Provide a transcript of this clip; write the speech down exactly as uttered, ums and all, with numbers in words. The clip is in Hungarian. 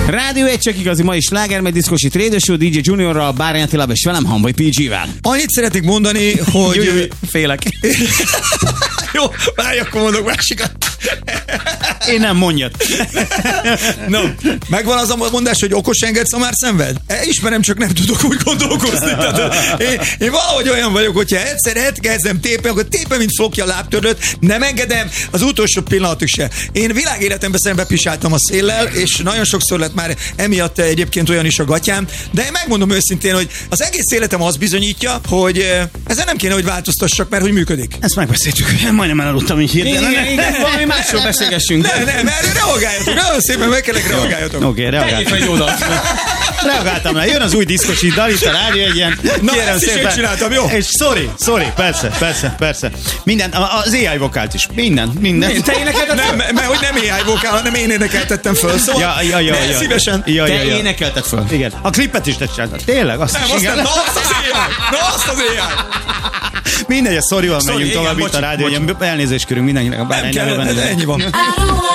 Rádió egy csak igazi, ma is sláger, meg diszkosi Trédes Show, dé dzsé Juniorral, Bárány Attilával és velem, Hamvai pé gé-vel. Annyit szeretnék mondani, hogy... Júj, júj, félek. Jó, várj, akkor mondok másikat. Én nem, mondjad. No, megvan az a mondás, hogy okos engedsz, ha már szenved? Ismerem, csak nem tudok úgy gondolkozni. Tehát, én, én valahogy olyan vagyok, hogyha egyszer elkezdem tépen, akkor tépen, mint szokja a lábtörlőt, nem engedem az utolsó pillanatig se. Én világéletemben szembe pisáltam a széllel, és nagyon sokszor lett már emiatt egyébként olyan is a gatyám, de én megmondom őszintén, hogy az egész életem azt bizonyítja, hogy ezen nem kéne, hogy változtassak, mert hogy működik. Ezt megbeszéltük, majdnem elaludtam így hirtelen. Igen, igen, valami másról beszélgessünk. Nem, nem, erre reagáljatok, nagyon szépen meg kellek reagáljatok. Oké, okay, reagáltam. Reagáltam rá, jön az új diszkosi dal, itt a rádió egy ilyen. Na, ezt is én csináltam, jó? És sorry, sorry, persze, persze, persze. Minden, az á i vokált is, minden, minden. Te énekelted? Nem, mert hogy nem á i vokál, hanem én énekeltettem föl, szóval ja, ja, ja, ja, szívesen. Ja, ja, ja. Te énekelted föl. Igen. A klipet is te csináltad. Tényleg? Azt nem, is azt igen. nem, na azt az á i, na azt az á i. Mindegy, a sorry-val megyünk tovább itt a rádió, ilyen elnézést kérünk mindenkinek a Bárány nevében. Ennyi van.